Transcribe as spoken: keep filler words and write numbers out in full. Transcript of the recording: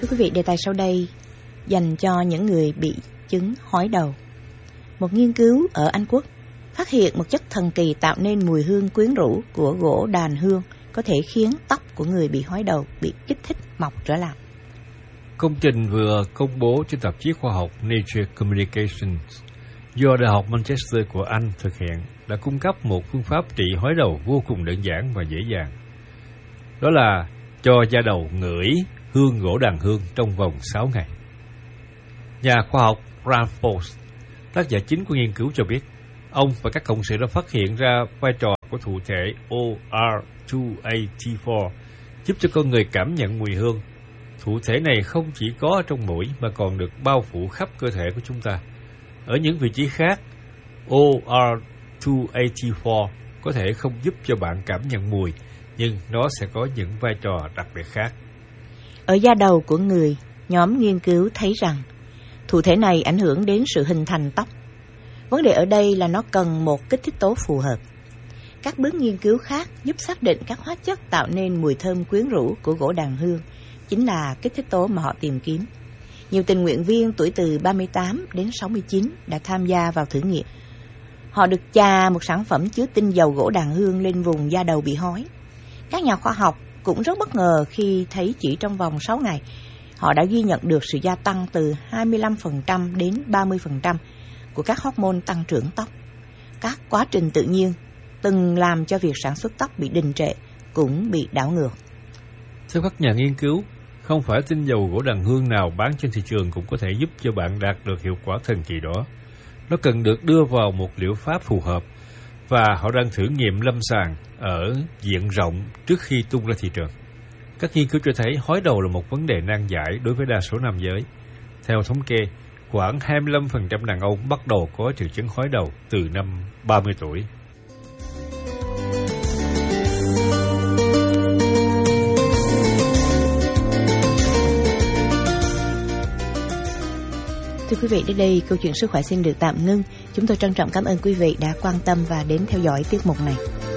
Thưa quý vị, đề tài sau đây dành cho những người bị chứng hói đầu. Một nghiên cứu ở Anh Quốc phát hiện một chất thần kỳ tạo nên mùi hương quyến rũ của gỗ đàn hương có thể khiến tóc của người bị hói đầu bị kích thích mọc trở lại. Công trình vừa công bố trên tạp chí khoa học Nature Communications do Đại học Manchester của Anh thực hiện đã cung cấp một phương pháp trị hói đầu vô cùng đơn giản và dễ dàng. Đó là cho da đầu ngửi hương gỗ đàn hương trong vòng sáu ngày. Nhà khoa học Ralph Post, tác giả chính của nghiên cứu cho biết, ông và các cộng sự đã phát hiện ra vai trò của thụ thể O R hai A T bốn giúp cho con người cảm nhận mùi hương. Thụ thể này không chỉ có ở trong mũi mà còn được bao phủ khắp cơ thể của chúng ta. Ở những vị trí khác, O R hai A T bốn có thể không giúp cho bạn cảm nhận mùi, nhưng nó sẽ có những vai trò đặc biệt khác. Ở da đầu của người, nhóm nghiên cứu thấy rằng thụ thể này ảnh hưởng đến sự hình thành tóc. Vấn đề ở đây là nó cần một kích thích tố phù hợp. Các bước nghiên cứu khác giúp xác định các hóa chất tạo nên mùi thơm quyến rũ của gỗ đàn hương chính là kích thích tố mà họ tìm kiếm. Nhiều tình nguyện viên tuổi từ ba mươi tám đến sáu mươi chín đã tham gia vào thử nghiệm. Họ được chà một sản phẩm chứa tinh dầu gỗ đàn hương lên vùng da đầu bị hói. Các nhà khoa học cũng rất bất ngờ khi thấy chỉ trong vòng sáu ngày, họ đã ghi nhận được sự gia tăng từ hai mươi lăm phần trăm đến ba mươi phần trăm của các hormone tăng trưởng tóc. Các quá trình tự nhiên từng làm cho việc sản xuất tóc bị đình trệ cũng bị đảo ngược. Theo các nhà nghiên cứu, không phải tinh dầu gỗ đàn hương nào bán trên thị trường cũng có thể giúp cho bạn đạt được hiệu quả thần kỳ đó. Nó cần được đưa vào một liệu pháp phù hợp, và họ đang thử nghiệm lâm sàng ở diện rộng trước khi tung ra thị trường. Các nghiên cứu cho thấy hói đầu là một vấn đề nan giải đối với đa số nam giới. Theo thống kê, khoảng hai mươi lăm phần trăm đàn ông bắt đầu có triệu chứng hói đầu từ năm ba mươi tuổi. Thưa quý vị, đến đây câu chuyện sức khỏe xin được tạm ngưng. Chúng tôi trân trọng cảm ơn quý vị đã quan tâm và đến theo dõi tiết mục này.